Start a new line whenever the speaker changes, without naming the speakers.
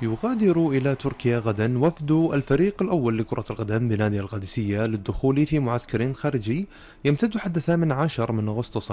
يغادر إلى تركيا غدا وفد الفريق الأول لكرة القدم بنادي القادسية للدخول في معسكر خارجي يمتد حتى 18 من أغسطس